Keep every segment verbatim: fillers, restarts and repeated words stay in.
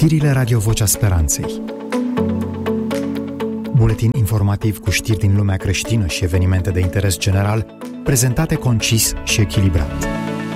Știrile Radio Vocea Speranței. Buletin informativ cu știri din lumea creștină și evenimente de interes general, prezentate concis și echilibrat.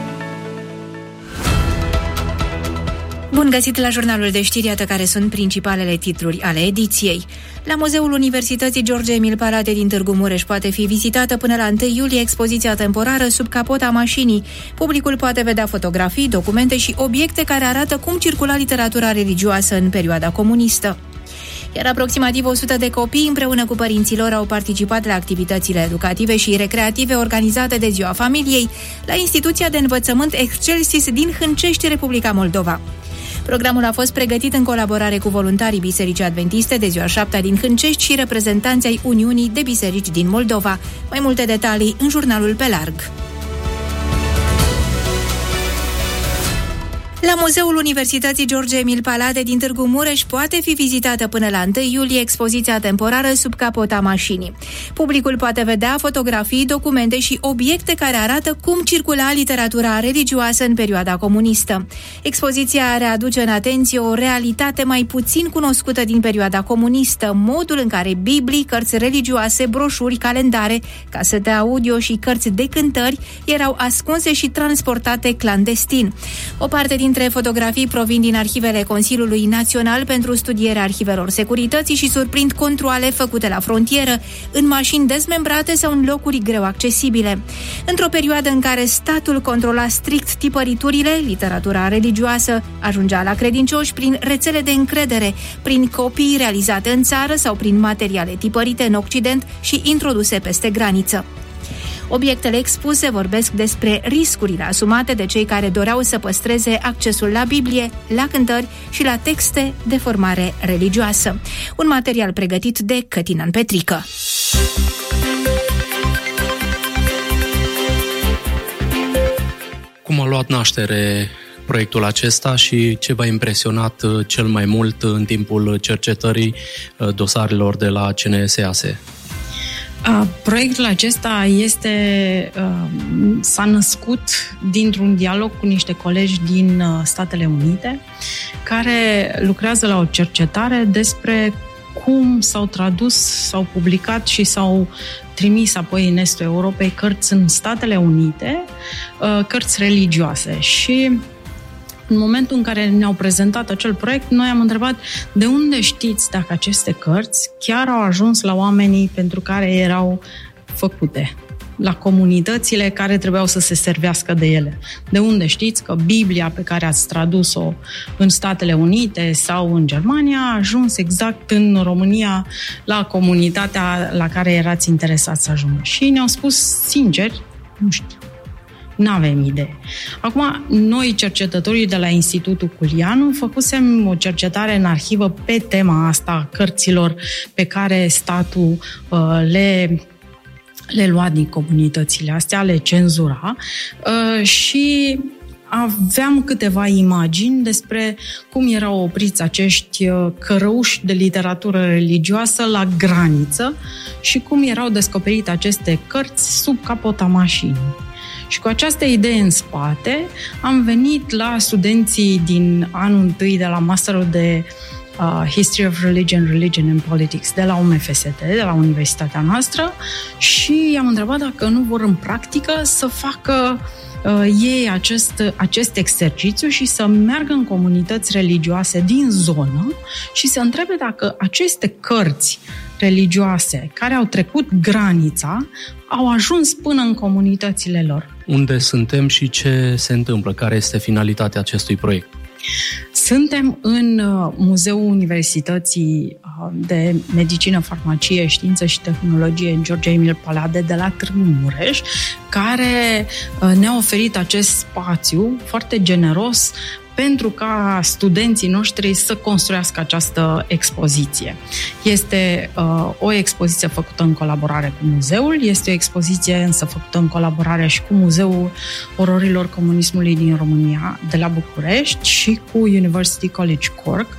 Bun găsit la jurnalul de știri, iată care sunt principalele titluri ale ediției. La Muzeul Universității George Emil Palade din Târgu Mureș poate fi vizitată până la întâi iulie expoziția temporară Sub capota mașinii. Publicul poate vedea fotografii, documente și obiecte care arată cum circula literatura religioasă în perioada comunistă. Iar aproximativ o sută de copii împreună cu părinților au participat la activitățile educative și recreative organizate de Ziua Familiei la instituția de învățământ Excelsis din Hâncești, Republica Moldova. Programul a fost pregătit în colaborare cu voluntarii Bisericii Adventiste de Ziua Șaptea din Hâncești și reprezentanții ai Uniunii de Biserici din Moldova. Mai multe detalii în jurnalul pe larg. La Muzeul Universității George Emil Palade din Târgu Mureș poate fi vizitată până la întâi iulie expoziția temporară Sub capota mașinii. Publicul poate vedea fotografii, documente și obiecte care arată cum circula literatura religioasă în perioada comunistă. Expoziția readuce în atenție o realitate mai puțin cunoscută din perioada comunistă, modul în care Biblii, cărți religioase, broșuri, calendare, casete audio și cărți de cântări erau ascunse și transportate clandestin. O parte din Dintre fotografii provin din arhivele Consiliului Național pentru Studierea Arhivelor Securității și surprind controale făcute la frontieră, în mașini dezmembrate sau în locuri greu accesibile. Într-o perioadă în care statul controla strict tipăriturile, literatura religioasă ajungea la credincioși prin rețele de încredere, prin copii realizate în țară sau prin materiale tipărite în Occident și introduse peste graniță. Obiectele expuse vorbesc despre riscurile asumate de cei care doreau să păstreze accesul la Biblie, la cântări și la texte de formare religioasă. Un material pregătit de Cătinan Petrică. Cum a luat naștere proiectul acesta și ce v-a impresionat cel mai mult în timpul cercetării dosarelor de la C N S A S E? Proiectul acesta este, s-a născut dintr-un dialog cu niște colegi din Statele Unite care lucrează la o cercetare despre cum s-au tradus, s-au publicat și s-au trimis apoi în estul Europei cărți în Statele Unite, cărți religioase. Și în momentul în care ne-au prezentat acel proiect, noi am întrebat de unde știți dacă aceste cărți chiar au ajuns la oamenii pentru care erau făcute, la comunitățile care trebuiau să se servească de ele. De unde știți că Biblia pe care ați tradus-o în Statele Unite sau în Germania a ajuns exact în România la comunitatea la care erați interesați să ajungă? Și ne-au spus sincer, nu știu. N-avem idee. Acum, noi, cercetătorii de la Institutul Culianu, făcusem o cercetare în arhivă pe tema asta a cărților pe care statul uh, le, le lua din comunitățile astea, le cenzura uh, și aveam câteva imagini despre cum erau opriți acești cărăuși de literatură religioasă la graniță și cum erau descoperite aceste cărți sub capota mașinii. Și cu această idee în spate am venit la studenții din anul întâi de la Masterul de uh, History of Religion, Religion and Politics de la U M F S T, de la universitatea noastră, și i-am întrebat dacă nu vor în practică să facă uh, ei acest, acest exercițiu și să meargă în comunități religioase din zonă și să întrebe dacă aceste cărți religioase care au trecut granița au ajuns până în comunitățile lor. Unde suntem și ce se întâmplă? Care este finalitatea acestui proiect? Suntem în Muzeul Universității de Medicină, Farmacie, Știință și Tehnologie George Emil Palade de la Târgu Mureș, care ne-a oferit acest spațiu foarte generos pentru ca studenții noștri să construiască această expoziție. Este uh, o expoziție făcută în colaborare cu muzeul, este o expoziție însă făcută în colaborare și cu Muzeul Ororilor Comunismului din România de la București și cu University College Cork.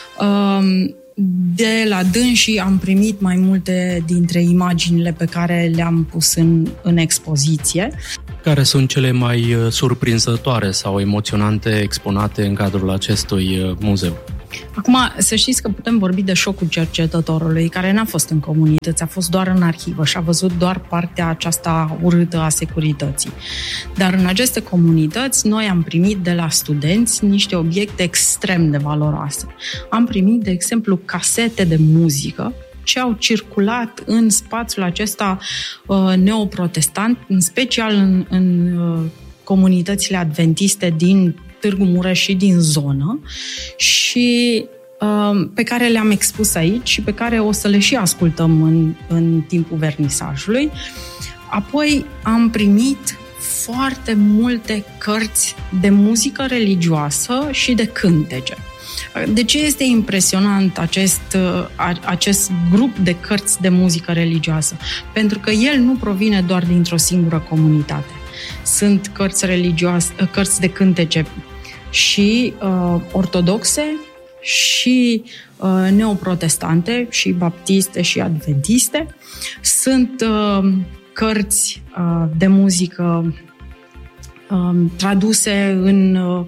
Uh, De la dânsii am primit mai multe dintre imaginile pe care le-am pus în, în expoziție. Care sunt cele mai surprinzătoare sau emoționante exponate în cadrul acestui muzeu? Acum, să știți că putem vorbi de șocul cercetătorului, care n-a fost în comunități, a fost doar în arhivă și a văzut doar partea aceasta urâtă a securității. Dar în aceste comunități, noi am primit de la studenți niște obiecte extrem de valoroase. Am primit, de exemplu, casete de muzică ce au circulat în spațiul acesta uh, neoprotestant, în special în, în uh, comunitățile adventiste din Târgu Mureș și din zonă și uh, pe care le-am expus aici și pe care o să le și ascultăm în, în timpul vernisajului. Apoi am primit foarte multe cărți de muzică religioasă și de cântece. De ce este impresionant acest, acest grup de cărți de muzică religioasă? Pentru că el nu provine doar dintr-o singură comunitate. Sunt cărți religioase, cărți de cântece și uh, ortodoxe și uh, neoprotestante și baptiste și adventiste. Sunt uh, cărți uh, de muzică uh, traduse în, uh,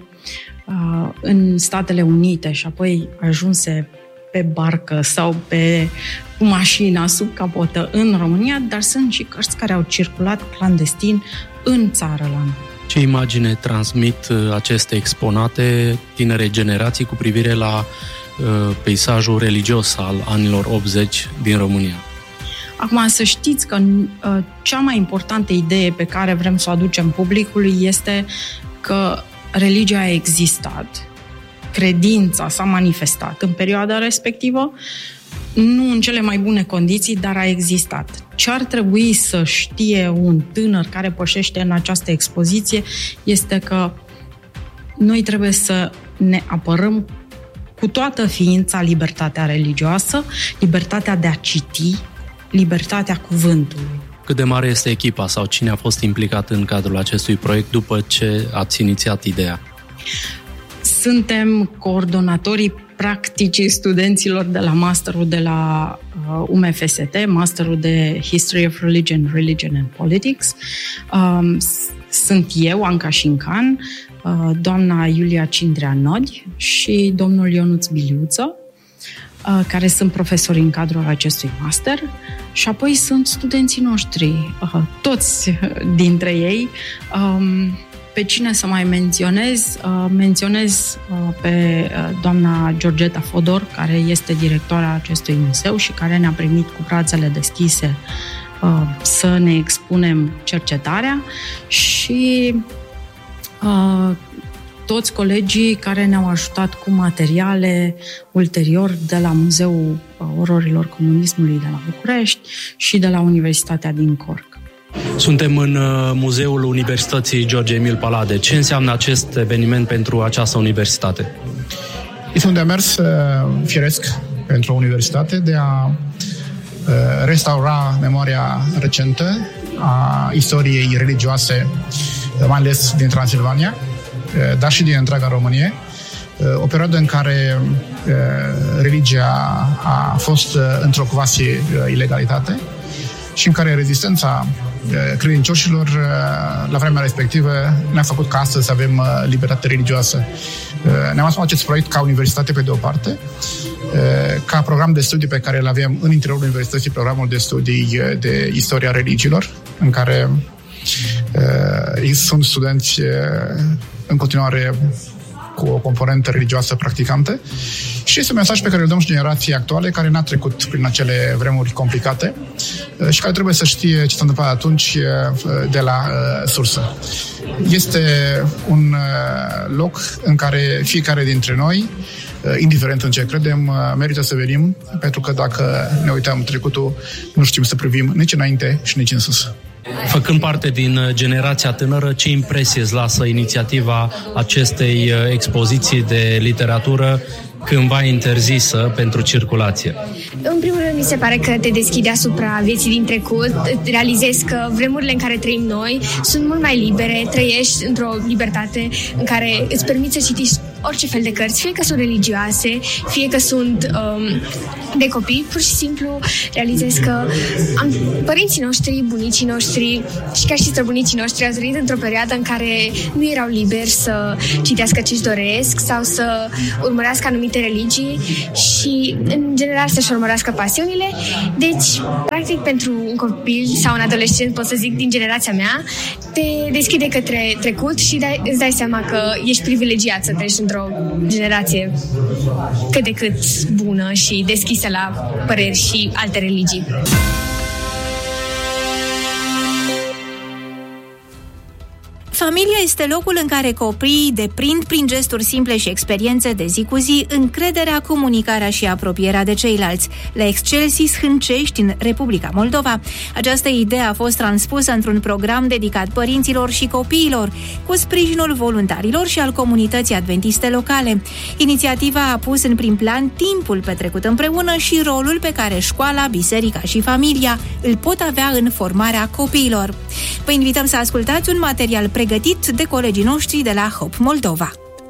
în Statele Unite și apoi ajunse pe barcă sau pe cu mașina sub capotă în România, dar sunt și cărți care au circulat clandestin în țară la noi. Ce imagine transmit aceste exponate tinerei generații cu privire la uh, peisajul religios al anilor optzeci din România? Acum, să știți că uh, cea mai importantă idee pe care vrem să o aducem publicului este că religia a existat, credința s-a manifestat în perioada respectivă, nu în cele mai bune condiții, dar a existat. Ce ar trebui să știe un tânăr care pășește în această expoziție este că noi trebuie să ne apărăm cu toată ființa libertatea religioasă, libertatea de a citi, libertatea cuvântului. Cât de mare este echipa sau cine a fost implicat în cadrul acestui proiect după ce ați inițiat ideea? Suntem coordonatorii practicii studenților de la masterul de la uh, U M F S T, masterul de History of Religion, Religion and Politics. Um, sunt eu, Anca Șincan, uh, doamna Iulia Cindrea Nodi și domnul Ionuț Biliuță, uh, care sunt profesori în cadrul acestui master. Și apoi sunt studenții noștri, uh, toți dintre ei. Um, Pe cine să mai menționez? Menționez pe doamna Georgeta Fodor, care este directoarea acestui muzeu și care ne-a primit cu brațele deschise să ne expunem cercetarea și toți colegii care ne-au ajutat cu materiale ulterior de la Muzeul Ororilor Comunismului de la București și de la Universitatea din Cork. Suntem în Muzeul Universității George Emil Palade. Ce înseamnă acest eveniment pentru această universitate? Este un demers firesc pentru o universitate de a restaura memoria recentă a istoriei religioase, mai ales din Transilvania, dar și din întreaga Românie. O perioadă în care religia a fost într-o quasi ilegalitate și în care rezistența credincioșilor la vremea respectivă ne-a făcut ca astăzi să avem libertate religioasă. Ne-am asumat acest proiect ca universitate pe de o parte, ca program de studii pe care îl avem în interiorul universității, programul de studii de istoria religiilor, în care sunt studenți în continuare cu o componentă religioasă practicantă și este un mesaj pe care îl dăm și generației actuale care n-a trecut prin acele vremuri complicate și care trebuie să știe ce s-a întâmplat atunci de la sursă. Este un loc în care fiecare dintre noi, indiferent în ce credem, merită să venim, pentru că dacă ne uităm în trecutul, nu știm să privim nici înainte și nici în sus. Făcând parte din generația tânără, ce impresie îți lasă inițiativa acestei expoziții de literatură cândva interzisă pentru circulație? În primul rând, mi se pare că te deschide asupra vieții din trecut, realizezi că vremurile în care trăim noi sunt mult mai libere, trăiești într-o libertate în care îți permiți să citești orice fel de cărți, fie că sunt religioase, fie că sunt um, de copii, pur și simplu realizez că am, părinții noștri, bunicii noștri și chiar și străbunicii noștri au trăit într-o perioadă în care nu erau liberi să citească ce-și doresc sau să urmărească anumite religii și, în general, să-și urmărească pasiunile. Deci, practic, pentru un copil sau un adolescent, pot să zic, din generația mea, te deschide către trecut și dai, îți dai seama că ești privilegiat să treci într-o generație cât de cât bună și deschisă la păreri și alte religii. Familia este locul în care copiii deprind prin gesturi simple și experiențe de zi cu zi încrederea, comunicarea și apropierea de ceilalți. La Excelsis Hâncești, în Republica Moldova, această idee a fost transpusă într-un program dedicat părinților și copiilor, cu sprijinul voluntarilor și al comunității adventiste locale. Inițiativa a pus în prim plan timpul petrecut împreună și rolul pe care școala, biserica și familia îl pot avea în formarea copiilor. Vă invităm să ascultați un material pregătit de colegii noștri de la Hope Moldova.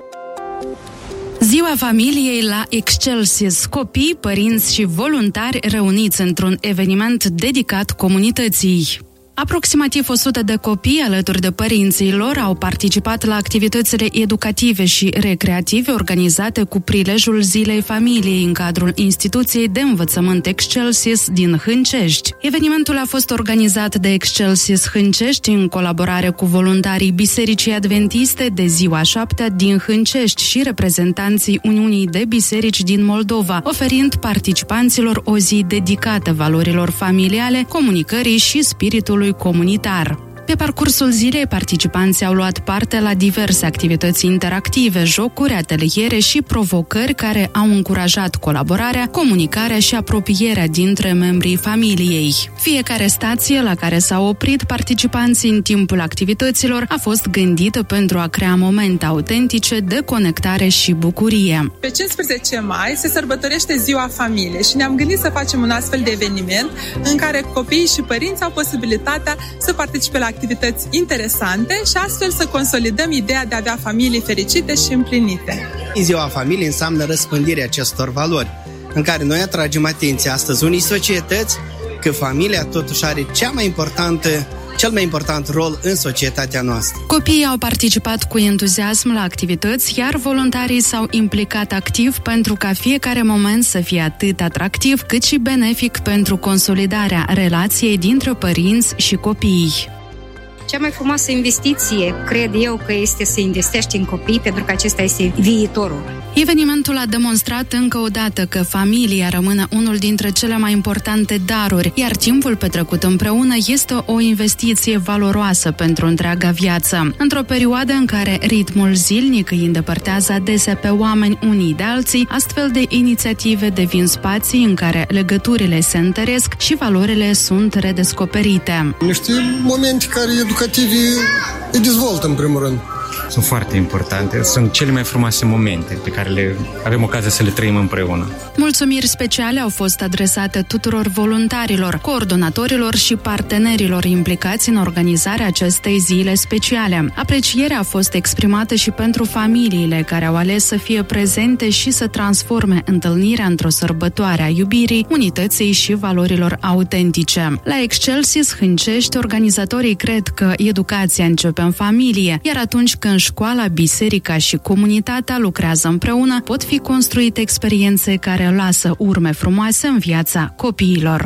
Ziua familiei la Excelsis, copii, părinți și voluntari reuniți într-un eveniment dedicat comunității. Aproximativ o sută de copii alături de părinții lor au participat la activitățile educative și recreative organizate cu prilejul Zilei Familiei în cadrul instituției de învățământ Excelsis din Hâncești. Evenimentul a fost organizat de Excelsis Hâncești în colaborare cu voluntarii Bisericii Adventiste de Ziua Șaptea din Hâncești și reprezentanții Uniunii de Biserici din Moldova, oferind participanților o zi dedicată valorilor familiale, comunicării și spiritului comunitar. Pe parcursul zilei, participanții au luat parte la diverse activități interactive, jocuri, ateliere și provocări care au încurajat colaborarea, comunicarea și apropierea dintre membrii familiei. Fiecare stație la care s-au oprit participanții în timpul activităților a fost gândită pentru a crea momente autentice de conectare și bucurie. Pe cincisprezece mai se sărbătorește Ziua Familiei și ne-am gândit să facem un astfel de eveniment în care copiii și părinții au posibilitatea să participe la activități interesante și astfel să consolidăm ideea de a avea familii fericite și împlinite. Ziua Familiei înseamnă răspândirea acestor valori, în care noi atragem atenția astăzi unei societăți că familia totuși are cea mai importantă, cel mai important rol în societatea noastră. Copiii au participat cu entuziasm la activități, iar voluntarii s-au implicat activ pentru ca fiecare moment să fie atât atractiv cât și benefic pentru consolidarea relației dintre părinți și copii. Cea mai frumoasă investiție, cred eu, că este să investești în copii, pentru că acesta este viitorul. Evenimentul a demonstrat încă o dată că familia rămâne unul dintre cele mai importante daruri, iar timpul petrecut împreună este o investiție valoroasă pentru întreaga viață. Într-o perioadă în care ritmul zilnic îi îndepărtează adesea pe oameni unii de alții, astfel de inițiative devin spații în care legăturile se întăresc și valorile sunt redescoperite. Niște momente care educative îi dezvoltă, în primul rând. Sunt foarte importante, sunt cele mai frumoase momente pe care le avem ocazia să le trăim împreună. Mulțumiri speciale au fost adresate tuturor voluntarilor, coordonatorilor și partenerilor implicați în organizarea acestei zile speciale. Aprecierea a fost exprimată și pentru familiile care au ales să fie prezente și să transforme întâlnirea într-o sărbătoare a iubirii, unității și valorilor autentice. La Excelsis Hâncești, organizatorii cred că educația începe în familie, iar atunci când școala, biserica și comunitatea lucrează împreună, pot fi construite experiențe care lasă urme frumoase în viața copiilor.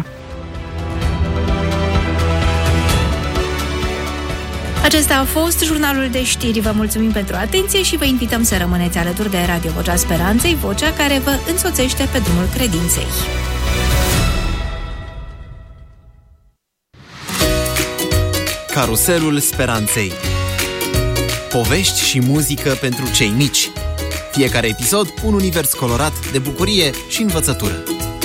Acesta a fost jurnalul de știri. Vă mulțumim pentru atenție și vă invităm să rămâneți alături de Radio Vocea Speranței, vocea care vă însoțește pe drumul credinței. Caruselul Speranței. Povești și muzică pentru cei mici. Fiecare episod un univers colorat de bucurie și învățătură.